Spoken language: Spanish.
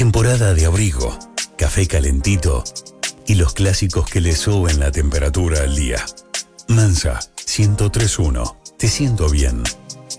Temporada de abrigo, café calentito y los clásicos que le suben la temperatura al día. Mansa, 103.1. Te siento bien.